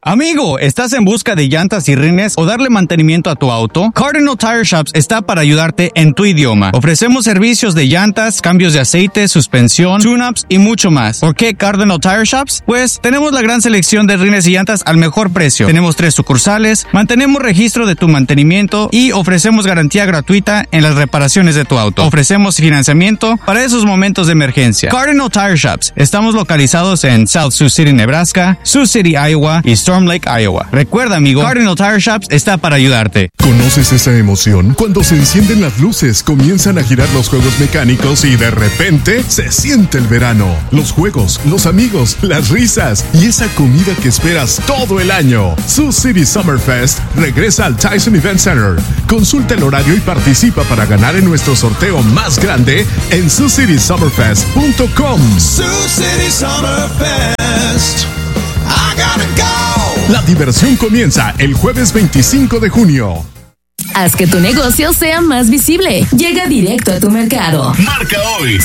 Amigo, ¿estás en busca de llantas y rines o darle mantenimiento a tu auto? Cardinal Tire Shops está para ayudarte en tu idioma. Ofrecemos servicios de llantas, cambios de aceite, suspensión, tune-ups y mucho más. ¿Por qué Cardinal Tire Shops? Pues tenemos la gran selección de rines y llantas al mejor precio. Tenemos 3 sucursales, mantenemos registro de tu mantenimiento y ofrecemos garantía gratuita en las reparaciones de tu auto. Ofrecemos financiamiento para esos momentos de emergencia. Cardinal Tire Shops. Estamos localizados en South Sioux City, Nebraska, Sioux City, Iowa y Storm Lake, Iowa. Recuerda, amigo, Cardinal Tire Shops está para ayudarte. ¿Conoces esa emoción? Cuando se encienden las luces, comienzan a girar los juegos mecánicos y de repente se siente el verano. Los juegos, los amigos, las risas y esa comida que esperas todo el año. Sioux City Summer Fest regresa al Tyson Event Center. Consulta el horario y participa para ganar en nuestro sorteo más grande en SiouxCitySummerFest.com. Sioux City Summer Fest. I gotta go. La diversión comienza el jueves 25 de junio. Haz que tu negocio sea más visible. Llega directo a tu mercado. Marca hoy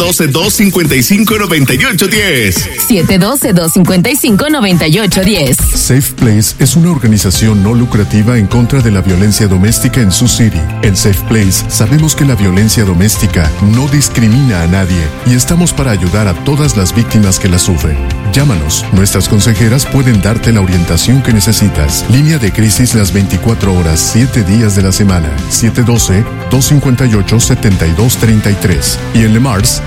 712-255-9810. 712-255-9810. Safe Place es una organización no lucrativa en contra de la violencia doméstica en Sioux City. En Safe Place sabemos que la violencia doméstica no discrimina a nadie y estamos para ayudar a todas las víctimas que la sufren. Llámanos, nuestras consejeras pueden darte la orientación que necesitas. Línea de crisis las 24 horas, 7 días de la semana. 712-258-7233. Y en Le Mars,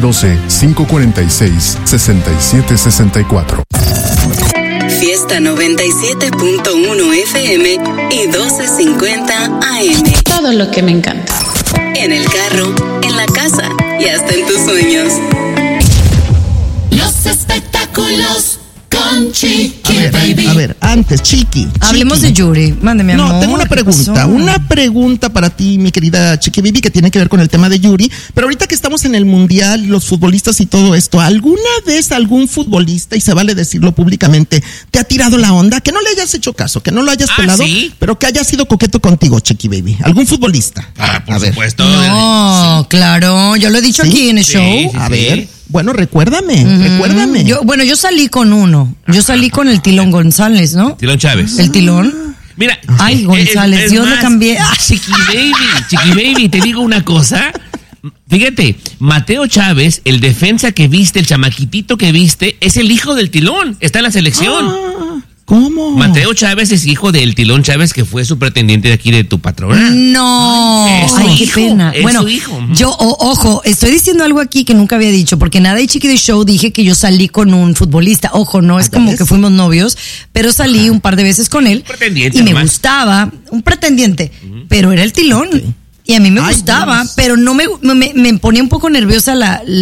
712-546-6764. Fiesta 97.1 FM y 1250 AM. Todo lo que me encanta. En el carro, en la casa y hasta en tus sueños. Los espectáculos con Chiqui Baby. A ver, antes, Chiqui. Hablemos de Yuri. Mándeme, amor. No, tengo una pregunta. Una pregunta para ti, mi querida Chiqui Baby, que tiene que ver con el tema de Yuri. Pero ahorita que estamos en el Mundial, los futbolistas y todo esto, ¿alguna vez algún futbolista, y se vale decirlo públicamente, te ha tirado la onda? Que no le hayas hecho caso, que no lo hayas pelado, ¿sí? Pero que haya sido coqueto contigo, Chiqui Baby. ¿Algún futbolista? Por supuesto. No, claro. Yo lo he dicho aquí en el show. Sí, a ver. Bueno, recuérdame. Yo salí con uno. Yo salí con el Tilón González, ¿no? Tilón Chávez. El Tilón. Mira. Ay, González, yo lo cambié. Chiqui Baby, te digo una cosa. Fíjate, Mateo Chávez, el defensa que viste, el chamaquitito que viste, es el hijo del Tilón. Está en la selección. ¿Cómo? Mateo Chávez es hijo del Tilón Chávez, que fue su pretendiente de aquí de tu patrona. No. Ay, qué pena. Bueno, su hijo. Yo, ojo, estoy diciendo algo aquí que nunca había dicho, porque nada de Chiqui de Show dije que yo salí con un futbolista. Ojo, no es como que fuimos novios, pero salí un par de veces con él. Pretendiente, y me además. gustaba, un pretendiente, pero era el Tilón. Okay. Y a mí me gustaba, Dios. Pero no me ponía un poco nerviosa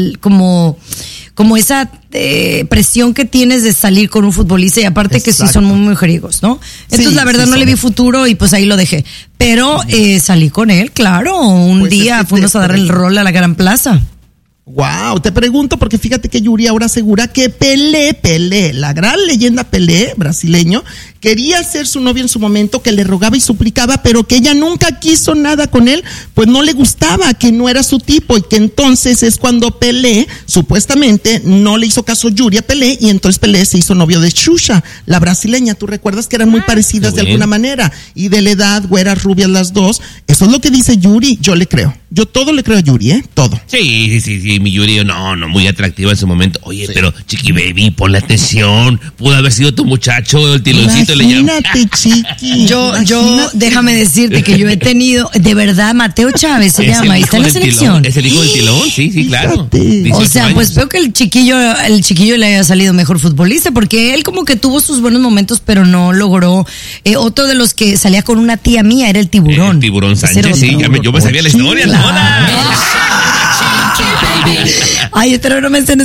como esa presión que tienes de salir con un futbolista, y aparte que sí son muy mujeriegos, ¿no? Entonces la verdad no le vi futuro y pues ahí lo dejé. Pero salí con él, claro, un día fuimos a dar el rol a la Gran Plaza. Wow, te pregunto porque fíjate que Yuri ahora asegura que Pelé, la gran leyenda Pelé, brasileño, quería ser su novio en su momento, que le rogaba y suplicaba, pero que ella nunca quiso nada con él, pues no le gustaba, que no era su tipo, y que entonces es cuando Pelé, supuestamente, no le hizo caso Yuri a Pelé, y entonces Pelé se hizo novio de Xuxa, la brasileña. Tú recuerdas que eran muy parecidas de alguna manera, y de la edad, güeras, rubias las dos. Eso es lo que dice Yuri, yo le creo. Yo todo le creo a Yuri, todo. Sí, mi Yuri, no, muy atractiva en su momento. Oye, pero Chiqui Baby, ponle atención. Pudo haber sido tu muchacho, el Tiloncito. Imagínate, Chiqui. Yo, déjame decirte que yo he tenido, de verdad, Mateo Chávez se llama, ahí está en la selección. ¿Es el hijo del Tilón? Sí, claro. O sea, pues veo que el chiquillo le haya salido mejor futbolista, porque él como que tuvo sus buenos momentos, pero no logró. Otro de los que salía con una tía mía era el Tiburón. El Tiburón Sánchez, sí, yo me sabía la historia. Ay, pero no me estén